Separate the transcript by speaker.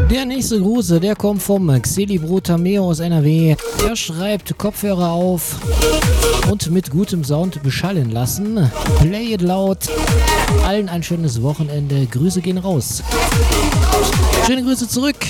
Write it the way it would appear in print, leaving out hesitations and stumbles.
Speaker 1: Der nächste Gruß, der kommt vom Xelibro Tameo aus NRW. Er schreibt Kopfhörer auf und mit gutem Sound beschallen lassen. Play it loud. Allen ein schönes Wochenende. Grüße gehen raus. Schöne Grüße zurück.